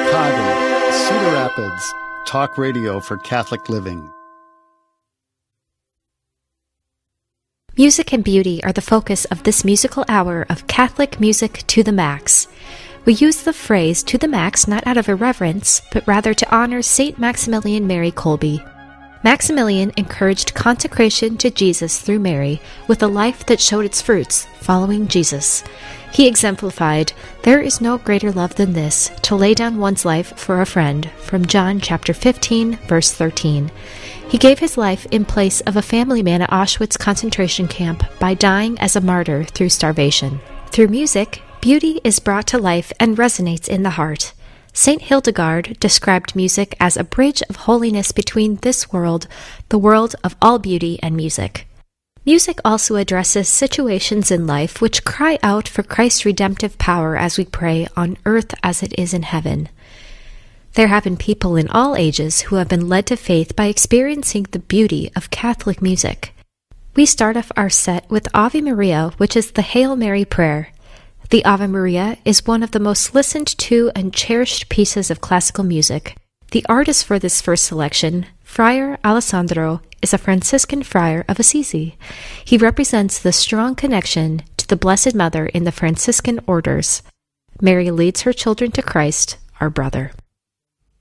Chicago, Cedar Rapids, talk radio for Catholic living. Music and beauty are the focus of this musical hour of Catholic Music to the Max. We use the phrase to the max not out of irreverence, but rather to honor St. Maximilian Mary Kolbe. Maximilian encouraged consecration to Jesus through Mary with a life that showed its fruits, following Jesus. He exemplified, "There is no greater love than this, to lay down one's life for a friend," from John chapter 15, verse 13. He gave his life in place of a family man at Auschwitz concentration camp by dying as a martyr through starvation. Through music, beauty is brought to life and resonates in the heart. Saint Hildegard described music as a bridge of holiness between this world, the world of all beauty and music. Music also addresses situations in life which cry out for Christ's redemptive power as we pray, on earth as it is in heaven. There have been people in all ages who have been led to faith by experiencing the beauty of Catholic music. We start off our set with Ave Maria, which is the Hail Mary prayer. The Ave Maria is one of the most listened to and cherished pieces of classical music. The artist for this first selection, Friar Alessandro, is a Franciscan friar of Assisi. He represents the strong connection to the Blessed Mother in the Franciscan orders. Mary leads her children to Christ, our brother.